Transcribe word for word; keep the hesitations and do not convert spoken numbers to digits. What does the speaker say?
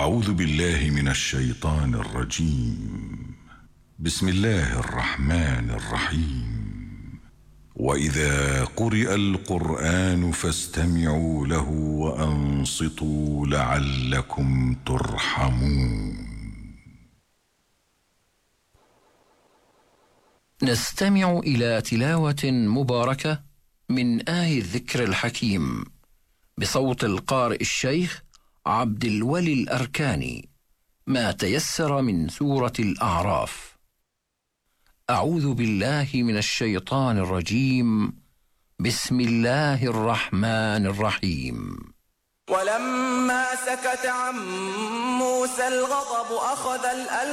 أعوذ بالله من الشيطان الرجيم. بسم الله الرحمن الرحيم. وإذا قرئ القرآن فاستمعوا له وأنصتوا لعلكم ترحمون. نستمع إلى تلاوة مباركة من آي الذكر الحكيم بصوت القارئ الشيخ عبد الولي الأركاني، ما تيسر من سورة الأعراف. أعوذ بالله من الشيطان الرجيم. بسم الله الرحمن الرحيم. ولما سكت عن موسى الغضب أخذ الألواح